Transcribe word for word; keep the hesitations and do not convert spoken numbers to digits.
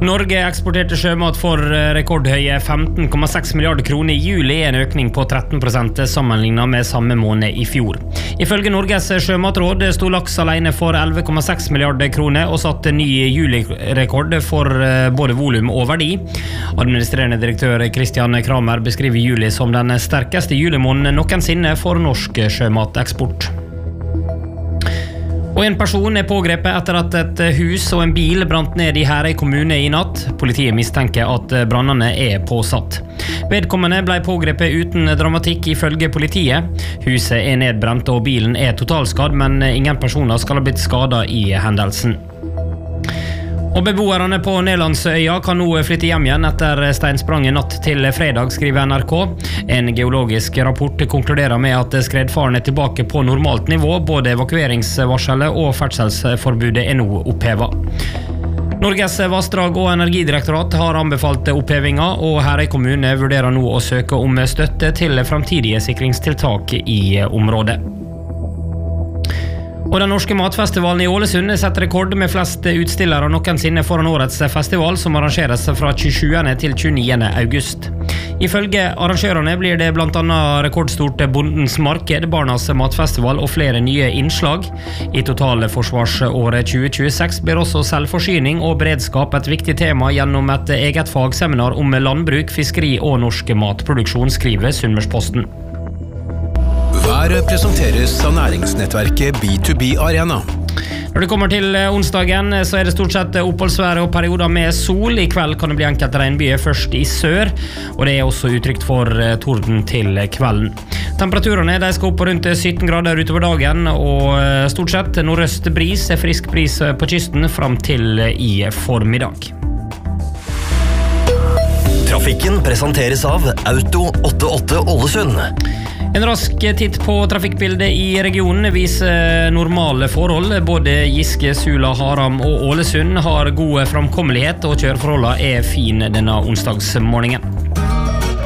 Norge eksporterte sjømat for rekordhøye femten komma seks milliarder kroner i juli, en økning på tretten prosent sammenlignet med samme måned i fjor. Ifølge Norges sjømatråd sto laks alene for elleve komma seks milliarder kroner og satte ny julirekord for både volum og verdi. Administrerende direktør Christian Kramer beskriver juli som den sterkeste julimåneden noensinne for norsk sjømateksport. Og en person er pågrepet etter at et hus og en bil brant ned i Herøy kommune i natt. Politiet mistenker at brannene er påsatt. Vedkommende ble pågrepet uten dramatikk ifølge politiet. Huset er nedbrent og bilen er totalskadd, men ingen personer skal ha blitt skadet i hendelsen. Og beboerne på Nederlandsøya kan nå flytte hjem igjen etter steinspranget natt til fredag, skriver N R K. En geologisk rapport konkluderer med at skredfaren er tilbake på normalt nivå. Både evakueringsvarselet og ferdselsforbudet er nå opphevet. Norges vassdrag- og energidirektorat har anbefalt opphevinga, og Herøy kommune vurderer nå å søke om støtte til fremtidige sikringstiltak i området. Og den norske matfestivalen i Ålesund setter rekord med flest utstillere noensinne foran årets festival, som arrangeres fra tjuesjuende til tjueniende august. Ifølge arrangørene blir det blant annet rekordstort Bondens marked, Barnas matfestival og flere nye innslag. I totalforsvarsåret tjue tjueseks blir også selvforsyning og beredskap et viktig tema gjennom et eget fagseminar om landbruk, fiskeri og norsk matproduksjon, skriver Sunnmørsposten. Været presenteres av næringsnettverket B to B Arena. Når det kommer til onsdagen, så er det stort sett oppholdsvær og perioder med sol. I kveld kan det bli enkelte regnbyger først i sør, og det er også utrygt for torden til kvelden. Temperaturene de skal opp på rundt sytten grader utover dagen, og stort sett nordøst bris, frisk bris på kysten frem til i formiddag. Trafikken presenteres av Auto åttiåtte Ålesund. En rask titt på trafikkbildet i regionen viser normale forhold. Både Giske, Sula, Haram og Ålesund har god framkommelighet, og kjøreforholdene er fine denne onsdagsmorgenen.